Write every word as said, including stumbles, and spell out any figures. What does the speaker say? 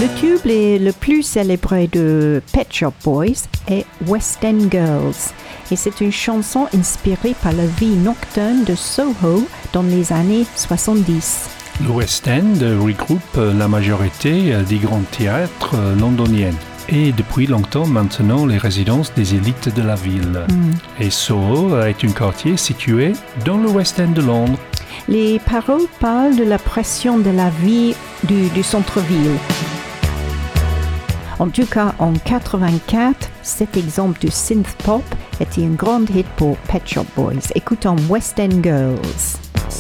Le tube les- le plus célébré de Pet Shop Boys est West End Girls. Et c'est une chanson inspirée par la vie nocturne de Soho dans les années soixante-dix. Le West End regroupe la majorité des grands théâtres londoniens et depuis longtemps maintenant les résidences des élites de la ville. Mm. Et Soho est un quartier situé dans le West End de Londres. Les paroles parlent de la pression de la vie du, du centre-ville. En tout cas, en quatre-vingt-quatre, cet exemple de synth pop était un grand hit pour Pet Shop Boys. Écoutons West End Girls.